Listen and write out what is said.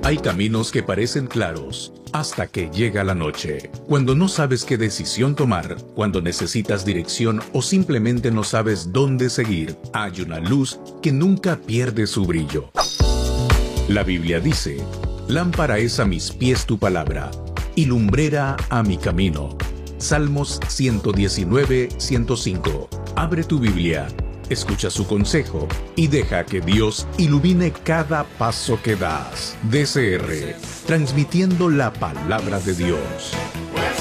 Hay caminos que parecen claros hasta que llega la noche. Cuando no sabes qué decisión tomar, cuando necesitas dirección o simplemente no sabes dónde seguir, hay una luz que nunca pierde su brillo. La Biblia dice: lámpara es a mis pies tu palabra y lumbrera a mi camino. Salmos 119, 105. Abre tu Biblia, escucha su consejo y deja que Dios ilumine cada paso que das. DCR, transmitiendo la palabra de Dios.